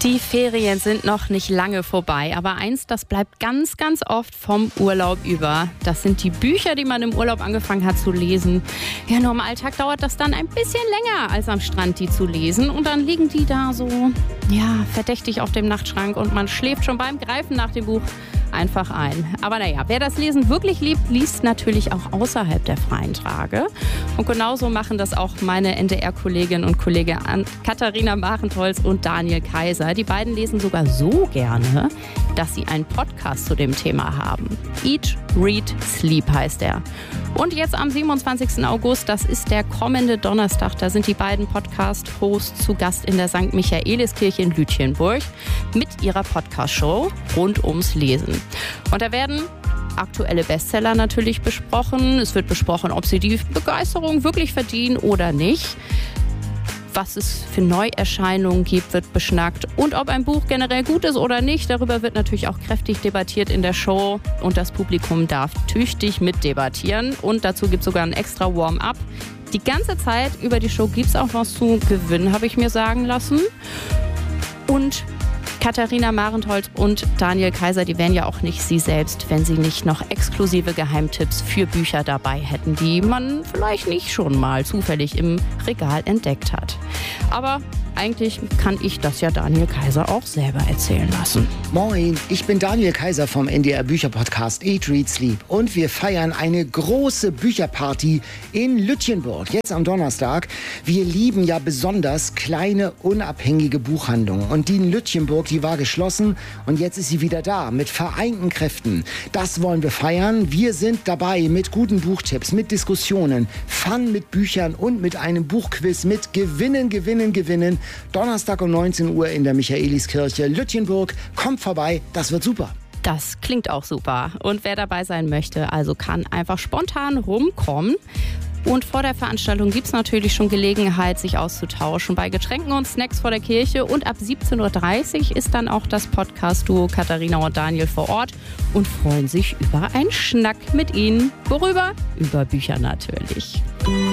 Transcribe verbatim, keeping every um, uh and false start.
Die Ferien sind noch nicht lange vorbei, aber eins, das bleibt ganz, ganz oft vom Urlaub über. Das sind die Bücher, die man im Urlaub angefangen hat zu lesen. Ja, nur im Alltag dauert das dann ein bisschen länger als am Strand, die zu lesen. Und dann liegen die da so, ja, verdächtig auf dem Nachtschrank und man schläft schon beim Greifen nach dem Buch einfach ein. Aber naja, wer das Lesen wirklich liebt, liest natürlich auch außerhalb der freien Tage. Und genauso machen das auch meine N D R-Kolleginnen und Kollegen Katharina Marentholz und Daniel Kaiser. Die beiden lesen sogar so gerne, dass sie einen Podcast zu dem Thema haben. Eat, Read, Sleep heißt er. Und jetzt am siebenundzwanzigsten August, das ist der kommende Donnerstag, da sind die beiden Podcast-Hosts zu Gast in der Sankt Michaeliskirche in Lütjenburg mit ihrer Podcast-Show rund ums Lesen. Und da werden aktuelle Bestseller natürlich besprochen. Es wird besprochen, ob sie die Begeisterung wirklich verdienen oder nicht. Was es für Neuerscheinungen gibt, wird beschnackt. Und ob ein Buch generell gut ist oder nicht, darüber wird natürlich auch kräftig debattiert in der Show. Und das Publikum darf tüchtig mitdebattieren. Und dazu gibt es sogar ein extra Warm-up. Die ganze Zeit über die Show gibt es auch was zu gewinnen, habe ich mir sagen lassen. Und Katharina Marentholz und Daniel Kaiser, die wären ja auch nicht sie selbst, wenn sie nicht noch exklusive Geheimtipps für Bücher dabei hätten, die man vielleicht nicht schon mal zufällig im Regal entdeckt hat. Aber eigentlich kann ich das ja Daniel Kaiser auch selber erzählen lassen. Moin, ich bin Daniel Kaiser vom N D R Bücherpodcast Eat, Read, Sleep und wir feiern eine große Bücherparty in Lütjenburg, jetzt am Donnerstag. Wir lieben ja besonders kleine, unabhängige Buchhandlungen und die in Lütjenburg, die war geschlossen und jetzt ist sie wieder da mit vereinten Kräften. Das wollen wir feiern. Wir sind dabei mit guten Buchtipps, mit Diskussionen, Fun mit Büchern und mit einem Buchquiz mit Gewinnen, Gewinnen, Gewinnen. Donnerstag um neunzehn Uhr in der Michaeliskirche Lütjenburg. Kommt vorbei, das wird super. Das klingt auch super. Und wer dabei sein möchte, also kann einfach spontan rumkommen. Und vor der Veranstaltung gibt es natürlich schon Gelegenheit, sich auszutauschen bei Getränken und Snacks vor der Kirche. Und ab siebzehn Uhr dreißig ist dann auch das Podcast-Duo Katharina und Daniel vor Ort und freuen sich über einen Schnack mit ihnen. Worüber? Über Bücher natürlich.